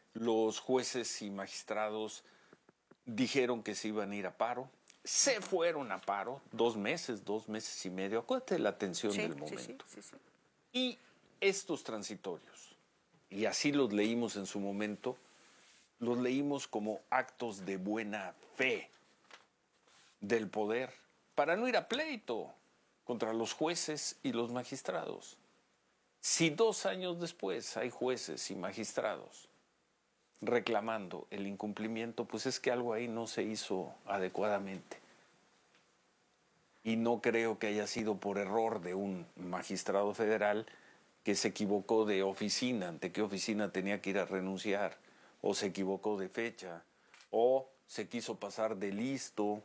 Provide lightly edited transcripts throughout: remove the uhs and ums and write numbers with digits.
Los jueces y magistrados dijeron que se iban a ir a paro. Se fueron a paro 2 meses, 2 meses y medio. Acuérdate de la tensión del momento. Sí. Y estos transitorios, y así los leímos en su momento, los leímos como actos de buena fe del poder para no ir a pleito contra los jueces y los magistrados. Si 2 años después hay jueces y magistrados reclamando el incumplimiento, pues es que algo ahí no se hizo adecuadamente. Y no creo que haya sido por error de un magistrado federal que se equivocó de oficina, ante qué oficina tenía que ir a renunciar, o se equivocó de fecha, o se quiso pasar de listo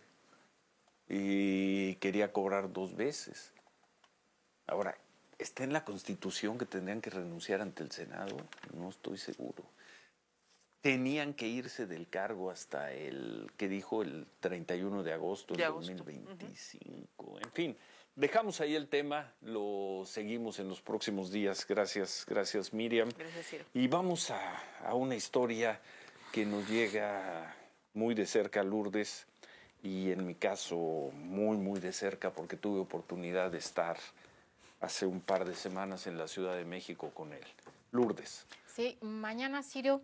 y quería cobrar 2 veces. Ahora, ¿está en la Constitución que tendrían que renunciar ante el Senado? No estoy seguro. Tenían que irse del cargo hasta el 31 de agosto del 2025. En fin, dejamos ahí el tema, lo seguimos en los próximos días. Gracias Miriam. Gracias, Ciro. Y vamos a una historia que nos llega muy de cerca a Lourdes, y en mi caso muy de cerca, porque tuve oportunidad de estar hace un par de semanas en la Ciudad de México con él. Lourdes. Sí, mañana, Ciro,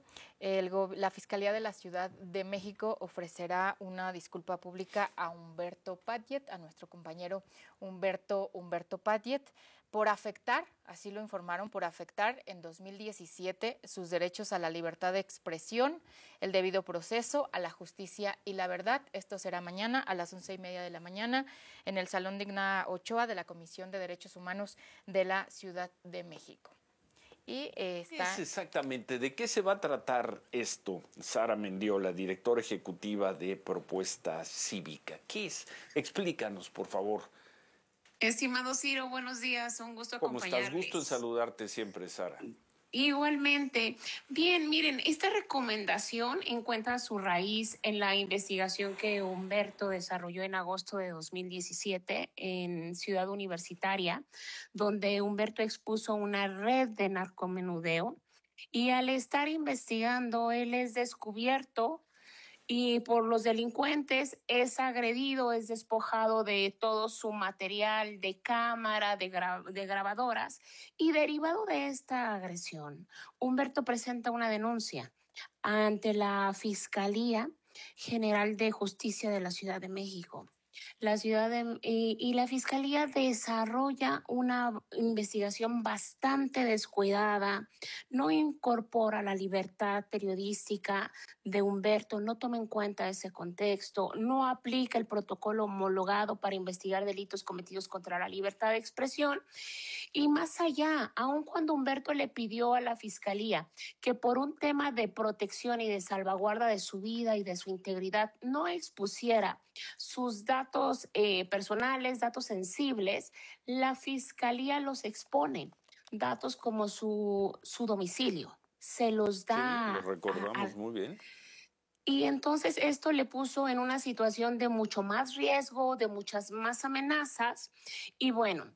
la Fiscalía de la Ciudad de México ofrecerá una disculpa pública a Humberto Padillet, a nuestro compañero Humberto Padillet, por afectar, así lo informaron, por afectar en 2017 sus derechos a la libertad de expresión, el debido proceso, a la justicia y la verdad. Esto será mañana a las 11:30 de la mañana en el Salón Digna Ochoa de la Comisión de Derechos Humanos de la Ciudad de México. Y es exactamente de qué se va a tratar esto, Sara Mendiola, directora ejecutiva de Propuesta Cívica. ¿Qué es? Explícanos, por favor. Estimado Ciro, buenos días, un gusto acompañarles. ¿Cómo estás? Gusto en saludarte siempre, Sara. Igualmente. Bien, miren, esta recomendación encuentra su raíz en la investigación que Humberto desarrolló en agosto de 2017 en Ciudad Universitaria, donde Humberto expuso una red de narcomenudeo, y al estar investigando, él es descubierto y por los delincuentes es agredido, es despojado de todo su material de cámara, de grabadoras, y derivado de esta agresión, Humberto presenta una denuncia ante la Fiscalía General de Justicia de la Ciudad de México. La Fiscalía desarrolla una investigación bastante descuidada, no incorpora la libertad periodística de Humberto, no toma en cuenta ese contexto, no aplica el protocolo homologado para investigar delitos cometidos contra la libertad de expresión. Y más allá, aun cuando Humberto le pidió a la Fiscalía que por un tema de protección y de salvaguarda de su vida y de su integridad no expusiera sus datos personales, datos sensibles, la Fiscalía los expone, datos como su domicilio, se los da. Sí, lo recordamos muy bien. Y entonces esto le puso en una situación de mucho más riesgo, de muchas más amenazas. Y bueno,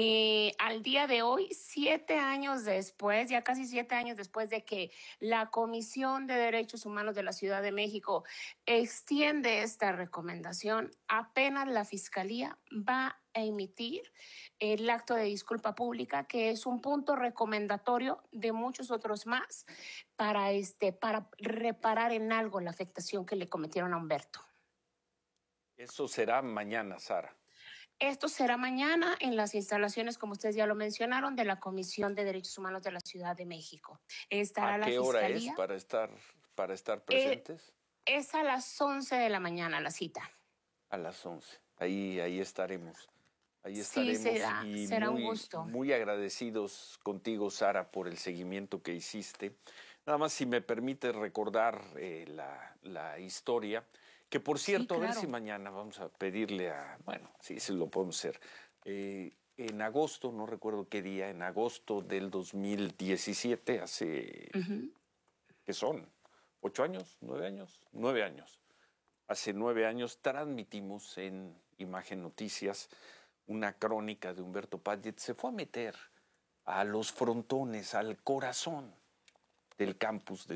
al día de hoy, 7 años después, ya casi 7 años después de que la Comisión de Derechos Humanos de la Ciudad de México extiende esta recomendación, apenas la Fiscalía va a emitir el acto de disculpa pública, que es un punto recomendatorio de muchos otros más para reparar en algo la afectación que le cometieron a Humberto. Eso será mañana, Sara. Esto será mañana en las instalaciones, como ustedes ya lo mencionaron, de la Comisión de Derechos Humanos de la Ciudad de México. Estará ¿A qué hora es para estar presentes? Es a las 11 de la mañana la cita. A las 11. Ahí estaremos. Ahí sí, estaremos. será un gusto. Muy agradecidos contigo, Sara, por el seguimiento que hiciste. Nada más, si me permites recordar la historia, que por cierto, sí, claro. A ver si mañana vamos a pedirle sí lo podemos hacer. En agosto, no recuerdo qué día, en agosto del 2017, hace, ¿qué son? ¿8 años? ¿9 años? 9 años. Hace 9 años transmitimos en Imagen Noticias una crónica de Humberto Padillet. Se fue a meter a los frontones, al corazón del campus de